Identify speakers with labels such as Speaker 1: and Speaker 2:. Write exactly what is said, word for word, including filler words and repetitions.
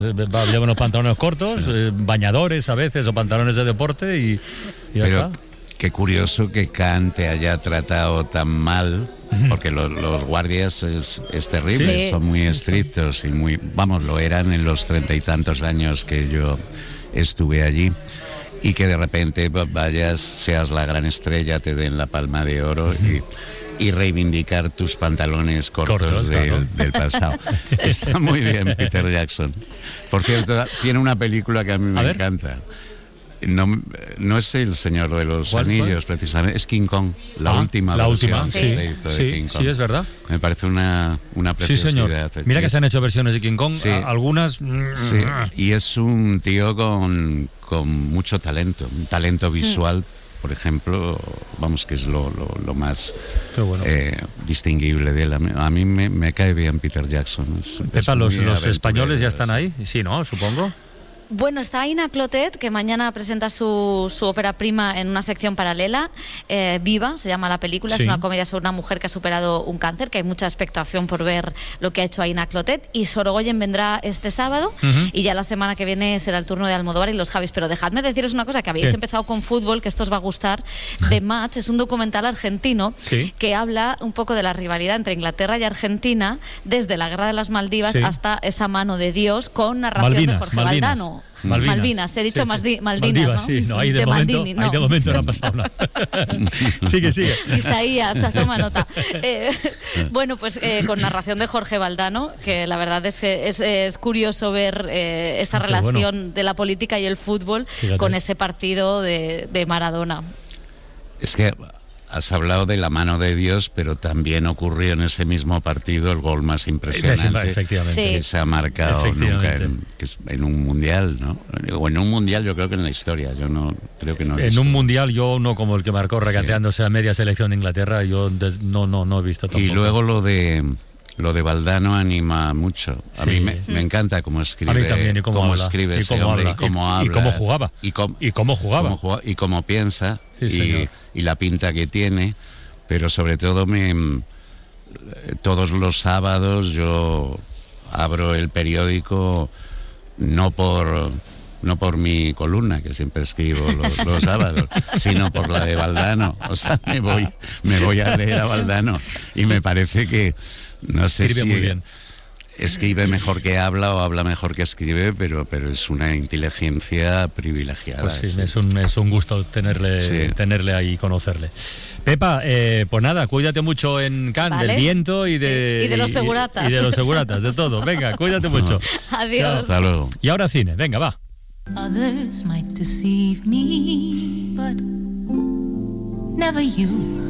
Speaker 1: Va, lleva unos pantalones cortos, eh, bañadores a veces o pantalones de deporte y, y ya
Speaker 2: Pero
Speaker 1: está.
Speaker 2: Qué curioso que Kant te haya tratado tan mal, porque los, los guardias es, es terrible,
Speaker 3: Sí,
Speaker 2: son muy
Speaker 3: sí,
Speaker 2: estrictos sí. y muy, vamos, lo eran en los treinta y tantos años que yo estuve allí. Y que de repente vayas, seas la gran estrella, te den la palma de oro y, y reivindicar tus pantalones cortos,
Speaker 1: Cortos,
Speaker 2: del,
Speaker 1: claro.
Speaker 2: del pasado. Está muy bien Peter Jackson. Por cierto, tiene una película que a mí me
Speaker 1: A ver.
Speaker 2: encanta. No, no es El Señor de los
Speaker 1: ¿Cuál,
Speaker 2: Anillos, precisamente, es King Kong, la
Speaker 1: Ah,
Speaker 2: última
Speaker 1: la
Speaker 2: versión
Speaker 1: última,
Speaker 2: que
Speaker 3: sí.
Speaker 2: se hizo de
Speaker 1: Sí,
Speaker 2: King Kong.
Speaker 1: sí, es verdad.
Speaker 2: Me parece una, una
Speaker 1: Sí, señor.
Speaker 2: preciosidad.
Speaker 1: Mira
Speaker 2: Y
Speaker 1: que
Speaker 2: es-
Speaker 1: se han hecho versiones de King Kong,
Speaker 2: Sí.
Speaker 1: a- algunas...
Speaker 2: Sí, y es un tío con, con mucho talento, un talento visual, por ejemplo, vamos, que es lo, lo, lo más
Speaker 1: Qué bueno.
Speaker 2: eh, distinguible de él. A mí, a mí me, me cae bien Peter Jackson. Es- es
Speaker 1: Pepa, los,
Speaker 2: muy
Speaker 1: los españoles ya
Speaker 2: aventurero,
Speaker 1: están
Speaker 2: sí.
Speaker 1: ahí, sí, ¿no? Supongo.
Speaker 3: Bueno, está Aina Clotet, que mañana presenta su, su ópera prima en una sección paralela, eh, Viva, se llama la película,
Speaker 1: Sí.
Speaker 3: es una comedia sobre una mujer que ha superado un cáncer, que hay mucha expectación por ver lo que ha hecho Aina Clotet, y Sorogoyen vendrá este sábado,
Speaker 1: Ujú.
Speaker 3: y ya la semana que viene será el turno de Almodóvar y los Javis. Pero dejadme deciros una cosa, que habéis
Speaker 1: ¿Qué?
Speaker 3: empezado con fútbol, que esto os va a gustar. The Match es un documental argentino
Speaker 1: Sí.
Speaker 3: que habla un poco de la rivalidad entre Inglaterra y Argentina, desde la Guerra de las Maldivas
Speaker 1: Sí.
Speaker 3: hasta esa mano de Dios, con narración
Speaker 1: Malvinas,
Speaker 3: de Jorge
Speaker 1: Malvinas.
Speaker 3: Valdano.
Speaker 1: Malvinas.
Speaker 3: Malvinas, he dicho
Speaker 1: Sí, sí.
Speaker 3: Masdi- Maldinas,
Speaker 1: Maldivas,
Speaker 3: ¿no?
Speaker 1: sí, no, ahí de,
Speaker 3: De
Speaker 1: momento,
Speaker 3: Maldini, no.
Speaker 1: ahí de momento no ha pasado nada. Sigue, sigue.
Speaker 3: Isaías, toma nota. Eh, bueno, pues eh, con narración de Jorge Valdano, que la verdad es que es, es curioso ver eh, esa
Speaker 1: Ah, qué
Speaker 3: relación
Speaker 1: bueno.
Speaker 3: de la política y el fútbol
Speaker 1: Fíjate.
Speaker 3: con ese partido de, de Maradona.
Speaker 2: Es que has hablado de la mano de Dios, pero también ocurrió en ese mismo partido el gol más impresionante
Speaker 1: Efectivamente.
Speaker 3: Sí.
Speaker 2: que se ha marcado nunca en, que es en un mundial, ¿no? O en un mundial, yo creo que en la historia. Yo no creo que no he
Speaker 1: En
Speaker 2: visto.
Speaker 1: un mundial, yo no como el que marcó regateándose a media selección de Inglaterra, yo des- no, no, no he visto tampoco.
Speaker 2: Y luego lo de lo de Valdano anima mucho. A
Speaker 1: Sí.
Speaker 2: mí me, me encanta cómo escribe,
Speaker 1: A mí también, y cómo habla,
Speaker 2: escribe
Speaker 1: y
Speaker 2: ese
Speaker 1: cómo
Speaker 2: hombre,
Speaker 1: habla,
Speaker 2: y cómo
Speaker 1: y- y
Speaker 2: habla,
Speaker 1: cómo jugaba,
Speaker 2: y cómo,
Speaker 1: y cómo jugaba.
Speaker 2: cómo juega- y cómo piensa,
Speaker 1: Sí,
Speaker 2: y,
Speaker 1: señor.
Speaker 2: y la pinta que tiene. Pero sobre todo me todos los sábados yo abro el periódico no por no por mi columna, que siempre escribo los, los sábados, sino por la de Valdano. O sea, me voy, me voy a leer a Valdano y me parece que, no sé
Speaker 1: Escribe
Speaker 2: si
Speaker 1: muy bien.
Speaker 2: escribe mejor que habla o habla mejor que escribe, pero, pero es una inteligencia privilegiada.
Speaker 1: Pues sí,
Speaker 2: sí.
Speaker 1: es un, es un gusto tenerle,
Speaker 2: Sí.
Speaker 1: tenerle ahí y conocerle. Pepa, eh, pues nada, cuídate mucho en Cannes,
Speaker 3: Vale.
Speaker 1: del viento y de,
Speaker 3: Sí, y de los seguratas.
Speaker 1: Y, de los seguratas, de todo. Venga, cuídate mucho.
Speaker 3: Adiós.
Speaker 2: Hasta luego.
Speaker 1: Y ahora cine, venga, va.
Speaker 4: Others might deceive me, but never you.